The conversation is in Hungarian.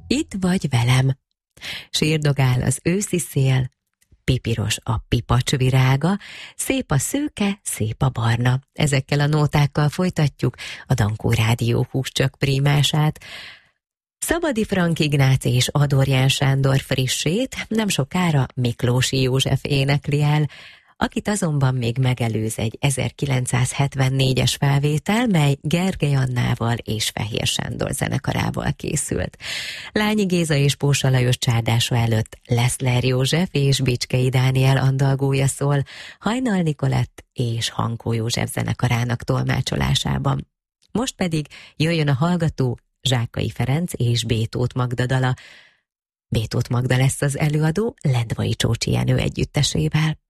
Itt vagy velem. Sírdogál az őszi szél, pipiros a pipacs virága, szép a szőke, szép a barna. Ezekkel a nótákkal folytatjuk a Dankó Rádió húscsak prímását. Szabadi Frank Ignác és Adorján Sándor frissét nem sokára Miklósi József énekli el, akit azonban még megelőz egy 1974-es felvétel, mely Gergely Annával és Fehér Sándor zenekarával készült. Lányi Géza és Pósa Lajos csárdása előtt Leszler József és Bicskei Dániel andalgója szól, Hajnal Nikolett és Hankó József zenekarának tolmácsolásában. Most pedig jöjjön a hallgató Zsákai Ferenc és Bétót Magda dala. Bétót Magda lesz az előadó Lendvai Csócsi Jenő együttesével.